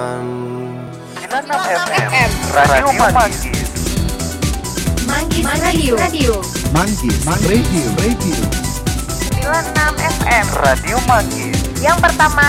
96 FM Radio Manggis. Manggis Radio. Manggis Radio. 96 FM Radio Manggis. Yang pertama